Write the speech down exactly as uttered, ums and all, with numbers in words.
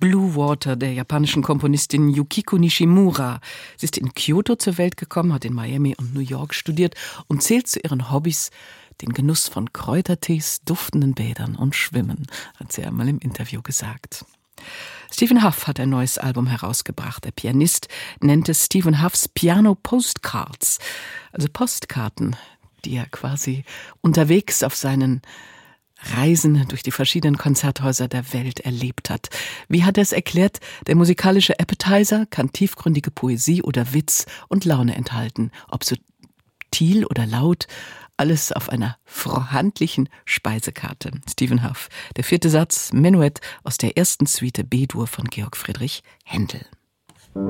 Blue Water der japanischen Komponistin Yukiko Nishimura. Sie ist in Kyoto zur Welt gekommen, hat in Miami und New York studiert und zählt zu ihren Hobbys den Genuss von Kräutertees, duftenden Bädern und Schwimmen, hat sie einmal im Interview gesagt. Stephen Hough hat ein neues Album herausgebracht. Der Pianist nennt es Stephen Houghs Piano Postcards, also Postkarten, die er quasi unterwegs auf seinen Reisen durch die verschiedenen Konzerthäuser der Welt erlebt hat. Wie hat er es erklärt? Der musikalische Appetizer kann tiefgründige Poesie oder Witz und Laune enthalten. Ob subtil oder laut, alles auf einer handlichen Speisekarte. Stephen Hough, der vierte Satz, Menuett aus der ersten Suite B-Dur von Georg Friedrich Händel.